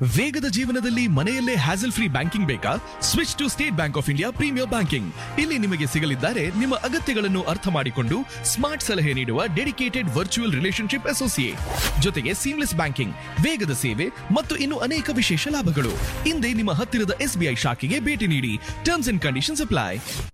ವೇಗದ ಜೀವನದಲ್ಲಿ ಮನೆಯಲ್ಲೇ ಹ್ಯಾಸಲ್ ಫ್ರೀ ಬ್ಯಾಂಕಿಂಗ್ ಬೇಕಾ? Switch to state bank of India premier banking. ಇಲ್ಲಿ ನಿಮಗೆ ಸಿಗಲಿದ್ದಾರೆ ನಿಮ್ಮ ಅಗತ್ಯಗಳನ್ನು ಅರ್ಥ ಮಾಡಿಕೊಂಡು ಸ್ಮಾರ್ಟ್ ಸಲಹೆ ನೀಡುವ ಡೆಡಿಕೇಟೆಡ್ ವರ್ಚುವಲ್ ರಿಲೇಶನ್ಶಿಪ್ ಅಸೋಸಿಯೇಟ್, ಜೊತೆಗೆ ಸೀಮ್ಲೆಸ್ ಬ್ಯಾಂಕಿಂಗ್, ವೇಗದ ಸೇವೆ ಮತ್ತು ಇನ್ನು ಅನೇಕ ವಿಶೇಷ ಲಾಭಗಳು. ಹಿಂದೆ ನಿಮ್ಮ ಹತ್ತಿರದ SBI ಶಾಖೆಗೆ ಭೇಟಿ ನೀಡಿ. Terms and conditions apply.